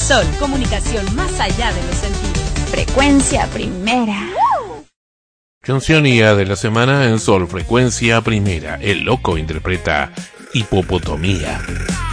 Sol, comunicación más allá de los sentidos. Frecuencia primera. Cancionía de la semana en Sol Frecuencia Primera. El Loco interpreta Hipopotomía.